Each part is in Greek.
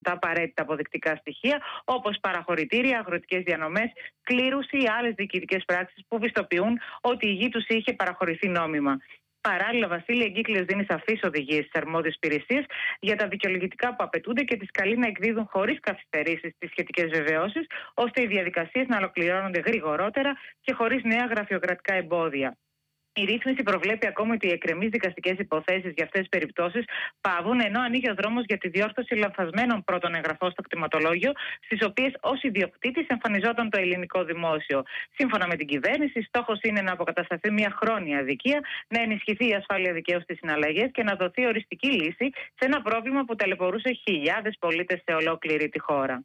τα απαραίτητα αποδεικτικά στοιχεία, όπως παραχωρητήρια, αγροτικές διανομές, κλήρωση ή άλλες διοικητικές πράξεις που πιστοποιούν ότι η γη τους είχε παραχωρηθεί νόμιμα. Παράλληλα, Βασίλη, εγκύκλειος δίνει σαφείς οδηγίες στις αρμόδιες υπηρεσίες για τα δικαιολογητικά που απαιτούνται και τις καλεί να εκδίδουν χωρίς καθυστερήσεις τις σχετικές βεβαιώσεις, ώστε οι διαδικασίες να ολοκληρώνονται γρηγορότερα και χωρίς νέα γραφειοκρατικά εμπόδια. Η ρύθμιση προβλέπει ακόμη ότι οι εκκρεμείς δικαστικές υποθέσεις για αυτές τις περιπτώσεις παύουν, ενώ ανοίγει ο δρόμος για τη διόρθωση λανθασμένων πρώτων εγγραφών στο κτηματολόγιο, στις οποίες ως ιδιοκτήτης εμφανιζόταν το ελληνικό δημόσιο. Σύμφωνα με την κυβέρνηση, στόχος είναι να αποκατασταθεί μια χρόνια αδικία, να ενισχυθεί η ασφάλεια δικαίου στις συναλλαγές και να δοθεί οριστική λύση σε ένα πρόβλημα που ταλαιπωρούσε χιλιάδες πολίτες σε ολόκληρη τη χώρα.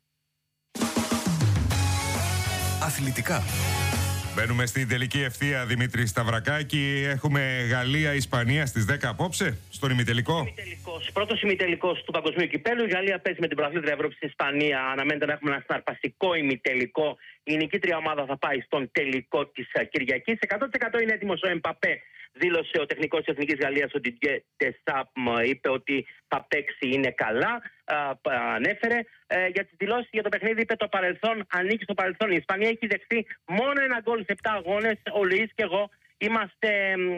Αθλητικά. Μπαίνουμε στην τελική ευθεία, Δημήτρη Σταυρακάκη. Έχουμε Γαλλία-Ισπανία στις 10 απόψε, στον ημιτελικό. Πρώτος ημιτελικός του Παγκοσμίου Κυπέλλου. Η Γαλλία παίζει με την πρωταθλήτρια Ευρώπη στην Ισπανία. Αναμένεται να έχουμε ένα συναρπαστικό ημιτελικό. Η νικήτρια ομάδα θα πάει στον τελικό της Κυριακής. 100% είναι έτοιμος ο Εμπαπέ. Δήλωσε ο τεχνικός της Εθνικής Γαλλίας, ο Didier Deschamps, είπε ότι θα παίξει, είναι καλά. Ανέφερε για τις δηλώσεις για το παιχνίδι, είπε το παρελθόν ανήκει στο παρελθόν. Η Ισπανία έχει δεχθεί μόνο ένα γκολ σε 7 αγώνες. Ο Λουίς και εγώ είμαστε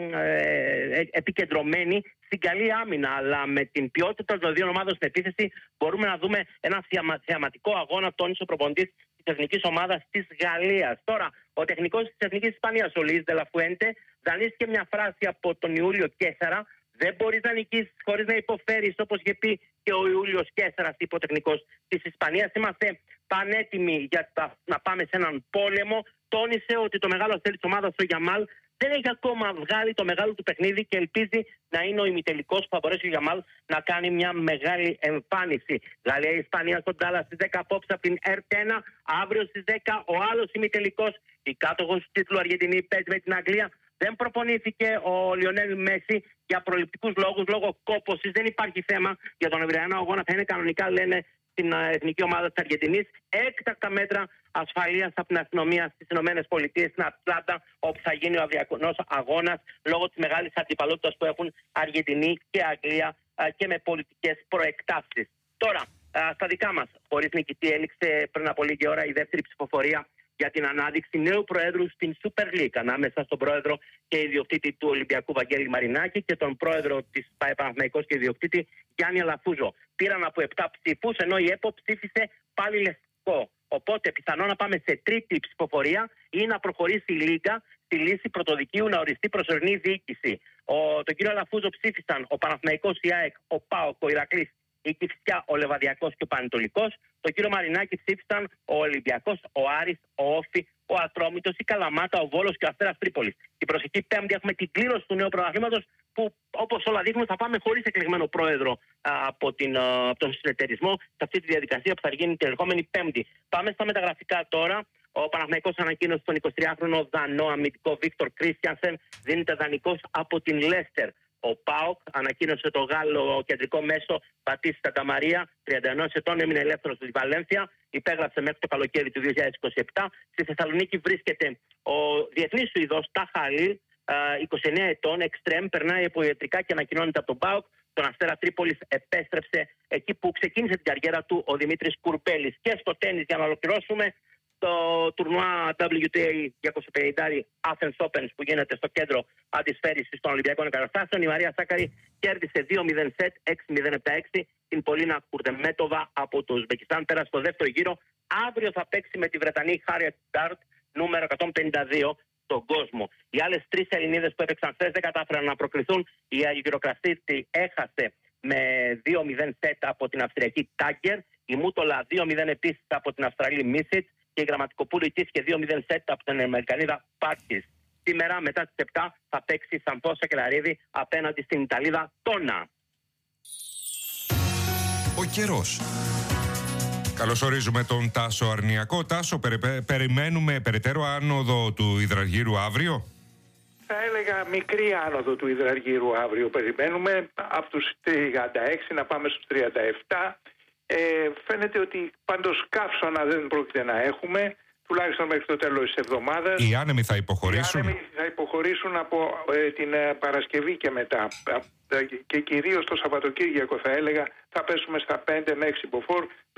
επικεντρωμένοι στην καλή άμυνα, αλλά με την ποιότητα των δύο ομάδων στην επίθεση μπορούμε να δούμε ένα θεαματικό αγώνα, τόνισε ο προπονητής της εθνικής ομάδας της Γαλλίας. Τώρα, ο τεχνικός της εθνικής Ισπανίας, ο Λουίς Ντελαφουέντε, δανείστηκε μια φράση από τον Ιούλιο Κέσσαρα. Δεν μπορείς να νικήσεις χωρίς να υποφέρεις, όπως είχε πει και ο Ιούλιος Κέσσαρας, είπε ο τεχνικός της Ισπανίας. Είμαστε πανέτοιμοι για να πάμε σε έναν πόλεμο. Τόνισε ότι το μεγάλο αστέρι της ομάδας, ο Γιαμάλ, δεν έχει ακόμα βγάλει το μεγάλο του παιχνίδι και ελπίζει να είναι ο ημιτελικός που θα μπορέσει ο Γιαμάλ να κάνει μια μεγάλη εμφάνιση. Γαλλία-Ισπανία στον Τάλλα στις 10 απόψε από την ΕΡΤ1. Αύριο στις 10 ο άλλος ημιτελικός. Η κάτοχος του τίτλου Αργεντινή παίζει με την Αγγλία. Δεν προπονήθηκε ο Λιονέλ Μέση για προληπτικούς λόγους, λόγω κόπωσης. Δεν υπάρχει θέμα για τον ευριανό αγώνα. Θα είναι κανονικά, λένε, στην εθνική ομάδα της Αργεντινής. Έκτακτα μέτρα ασφαλείας από την αστυνομία στις ΗΠΑ, στην Ατλάντα, όπου θα γίνει ο αυριανός αγώνας, λόγω της μεγάλης αντιπαλότητας που έχουν Αργεντινή και Αγγλία και με πολιτικές προεκτάσεις. Τώρα, στα δικά μας, χωρίς νικητή, έληξε πριν από λίγη ώρα η δεύτερη ψηφοφορία για την ανάδειξη νέου προέδρου στην Super League, ανάμεσα στον πρόεδρο και ιδιοκτήτη του Ολυμπιακού Βαγγέλη Μαρινάκη και τον πρόεδρο της ΠΑΕ Παναθηναϊκός και ιδιοκτήτη Γιάννη Αλαφούζο. Πήραν από 7 ψήφους, ενώ η ΕΠΟ ψήφισε πάλι λευκό. Οπότε πιθανό να πάμε σε τρίτη ψηφοφορία ή να προχωρήσει η Λίγκα στη λύση πρωτοδικείου να οριστεί προσωρινή διοίκηση. Τον κύριο Αλαφούζο ψήφισαν ο Παναθηναϊκός, η ΑΕΚ, ο ΠΑΟΚ, ο Ηρακλής, η Κηφισιά, ο Λεβαδιακός και ο Πανετολικός. Τον κύριο Μαρινάκη ψήφισαν ο Ολυμπιακός, ο Άρης, ο Όφη, ο Ατρόμητος, η Καλαμάτα, ο Βόλος και ο Αστέρας Τρίπολης. Την προσεχή Πέμπτη έχουμε την κλήρωση του νέου πρωταθλήματος που, όπως όλα δείχνουν, θα πάμε χωρίς εκλεγμένο πρόεδρο από τον συνεταιρισμό σε αυτή τη διαδικασία που θα γίνει την ερχόμενη Πέμπτη. Πάμε στα μεταγραφικά τώρα. Ο Παναθηναϊκός ανακοίνωσε τον 23χρονο Δανό αμυντικό Βίκτορ Κρίστιανσεν, δίνεται δανεικός από την Λέστερ. Ο ΠΑΟΚ ανακοίνωσε το Γάλλο κεντρικό μέσο Μπατίστα Νταμαρία, 31 ετών, έμεινε ελεύθερος στη Βαλένθια, υπέγραψε μέχρι το καλοκαίρι του 2027. Στη Θεσσαλονίκη βρίσκεται ο διεθνής Σουηδός Τάχα Αλίλ, 29 ετών, εξτρέμ, περνάει από ιατρικά και ανακοινώνεται από τον ΠΑΟΚ. Τον Αστέρα Τρίπολης επέστρεψε εκεί που ξεκίνησε την καριέρα του ο Δημήτρης Κουρπέλης. Και στο τένις, για να ολοκληρώσουμε, το τουρνουά WTA 250 Athens Open που γίνεται στο κέντρο αντισφαίρησης των Ολυμπιακών Εγκαταστάσεων, η Μαρία Σάκαρη κέρδισε 2-0 σετ, 6-0-7-6 την Πολίνα Κουρτεμέτοβα από το Ουσμπεκιστάν, πέρασε στο δεύτερο γύρο. Αύριο θα παίξει με τη Βρετανή Χάριετ Ντάρτ, νούμερο 152 στον κόσμο. Οι άλλες τρεις Ελληνίδες που έπαιξαν χθες δεν κατάφεραν να προκριθούν. Η Αγιοροκρασίτη έχασε με 2-0 σετ από την Αυστριακή Τάγκερ, η Μούτολα 2-0 επίσης από την Αυστραλή Μίσιτ και η Γραμματικοπούλου και 2-0 σετ από την Αμερικανίδα Πάρτις. Σήμερα μετά τις 7 θα παίξει η Σαμπόσα Κελαρίδη απέναντι στην Ιταλίδα Τόνα. Ο καιρός. Καλωσορίζουμε τον Τάσο Αρνιακό. Τάσο, περιμένουμε περαιτέρω άνοδο του υδραργύρου αύριο? Θα έλεγα μικρή άνοδο του υδραργύρου αύριο περιμένουμε, από τους 36 να πάμε στους 37. Φαίνεται ότι πάντως καύσωνα δεν πρόκειται να έχουμε. τουλάχιστον μέχρι το τέλος της εβδομάδας. Οι άνεμοι θα υποχωρήσουν. Οι άνεμοι θα υποχωρήσουν από την Παρασκευή και μετά. Και κυρίως το Σαββατοκύριακο θα έλεγα θα πέσουμε στα 5 με 6 μποφόρ.